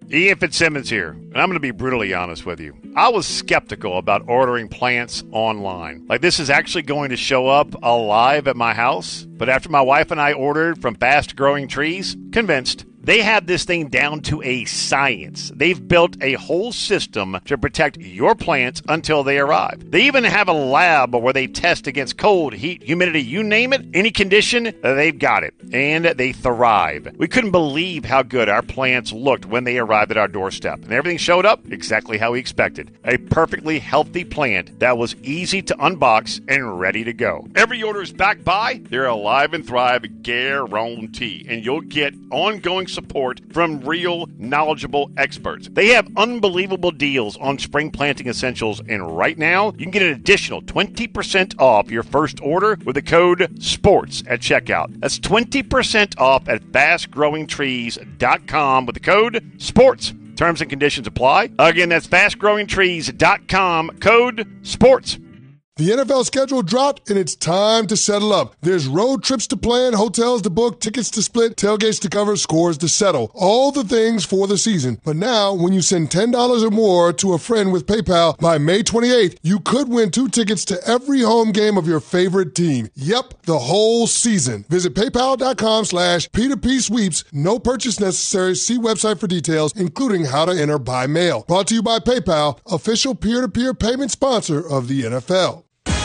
Ian Fitzsimmons here, and I'm going to be brutally honest with you. I was skeptical about ordering plants online. Like, this is actually going to show up alive at my house. But after my wife and I ordered from Fast Growing Trees, convinced. They have this thing down to a science. They've built a whole system to protect your plants until they arrive. They even have a lab where they test against cold, heat, humidity, you name it, any condition, they've got it. And they thrive. We couldn't believe how good our plants looked when they arrived at our doorstep. And everything showed up exactly how we expected. A perfectly healthy plant that was easy to unbox and ready to go. Every order is backed by their Alive and Thrive guarantee. And you'll get ongoing support from real, knowledgeable experts. They have unbelievable deals on spring planting essentials, and right now, you can get an additional 20% off your first order with the code SPORTS at checkout. That's 20% off at fastgrowingtrees.com with the code SPORTS. Terms and conditions apply. Again, that's fastgrowingtrees.com, code SPORTS. The NFL schedule dropped, and it's time to settle up. There's road trips to plan, hotels to book, tickets to split, tailgates to cover, scores to settle. All the things for the season. But now, when you send $10 or more to a friend with PayPal by May 28th, you could win 2 tickets to every home game of your favorite team. Yep, the whole season. Visit paypal.com/P2P sweeps. No purchase necessary. See website for details, including how to enter by mail. Brought to you by PayPal, official peer-to-peer payment sponsor of the NFL.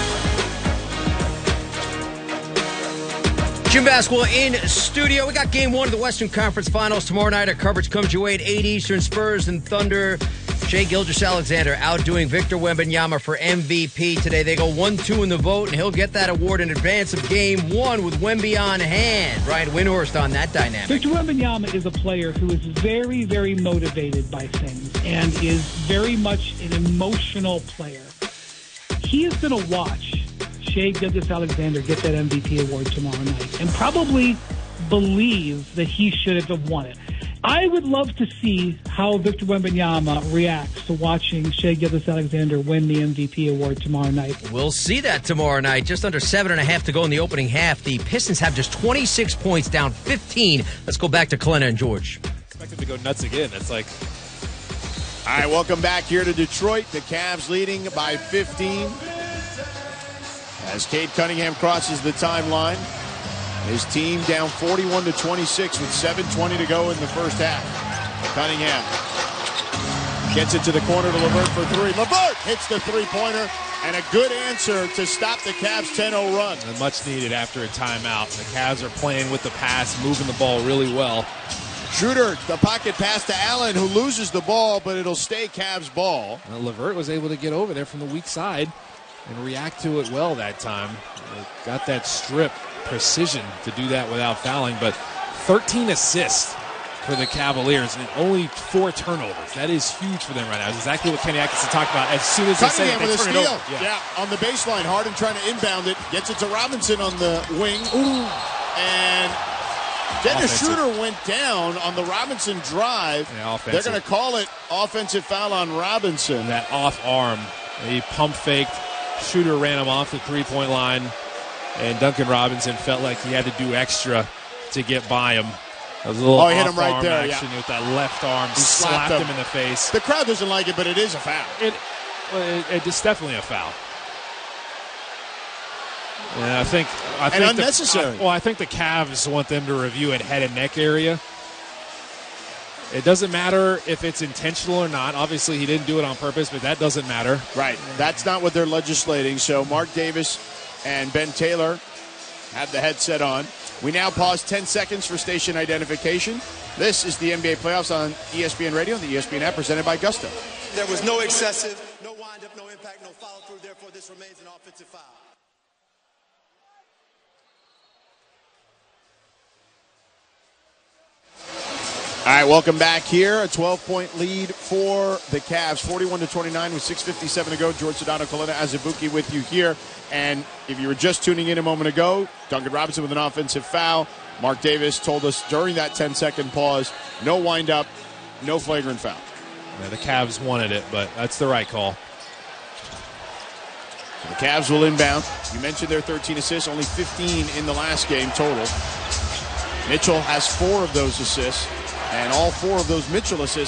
Jim Basketball in studio. We got game 1 of the Western Conference Finals tomorrow night. Our coverage comes your way at 8 Eastern. Spurs and Thunder. Shai Gilgeous-Alexander outdoing Victor Wembanyama for MVP today. They go 1-2 in the vote, and he'll get that award in advance of game 1 with Wemby on hand. Ryan Windhorst on that dynamic. Victor Wembanyama is a player who is very, very motivated by things and is very much an emotional player. He is going to watch Shai Gilgeous-Alexander get that MVP award tomorrow night and probably believe that he should have won it. I would love to see how Victor Wembanyama reacts to watching Shai Gilgeous-Alexander win the MVP award tomorrow night. We'll see that tomorrow night. Just under 7.5 to go in the opening half. The Pistons have just 26 points, down 15. Let's go back to Kalena and George. Expect them to go nuts again. That's like... All right, welcome back here to Detroit. The Cavs leading by 15. As Cade Cunningham crosses the timeline, his team down 41-26 with 7:20 to go in the first half. Cunningham gets it to the corner to LeVert for 3. LeVert hits the three-pointer, and a good answer to stop the Cavs' 10-0 run. And much needed after a timeout. The Cavs are playing with the pass, moving the ball really well. Schroeder, the pocket pass to Allen, who loses the ball, but it'll stay Cavs' ball. Well, LeVert was able to get over there from the weak side and react to it well that time. Got that strip precision to do that without fouling, but 13 assists for the Cavaliers and only 4 turnovers. That is huge for them right now. That's exactly what Kenny Atkinson talked about. As soon as they say it, they turn it over. Yeah, on the baseline. Harden trying to inbound it. Gets it to Robinson on the wing. Ooh. And Dennis Schroeder went down on the Robinson drive. Yeah, they're going to call it offensive foul on Robinson. That off arm. He pump faked. Schroeder ran him off the three-point line, and Duncan Robinson felt like he had to do extra to get by him. That was a little hit him right there, action with that left arm. He slapped him in the face. The crowd doesn't like it, but it is a foul. It's definitely a foul. And I think unnecessary. I think the Cavs want them to review it head and neck area. It doesn't matter if it's intentional or not. Obviously, he didn't do it on purpose, but that doesn't matter. Right. That's not what they're legislating. So Mark Davis and Ben Taylor have the headset on. We now pause 10 seconds for station identification. This is the NBA playoffs on ESPN Radio and the ESPN app, presented by Gusto. There was no excessive, no wind-up, no impact, no follow-through. Therefore, this remains an offensive foul. All right, welcome back here. A 12-point lead for the Cavs, 41-29 with 6:57 to go. George Sedano, Kalena Azubuike with you here. And if you were just tuning in a moment ago, Duncan Robinson with an offensive foul. Mark Davis told us during that 10-second pause, no wind-up, no flagrant foul. Yeah, the Cavs wanted it, but that's the right call. So the Cavs will inbound. You mentioned their 13 assists, only 15 in the last game total. Mitchell has 4 of those assists. And all 4 of those Mitchell assists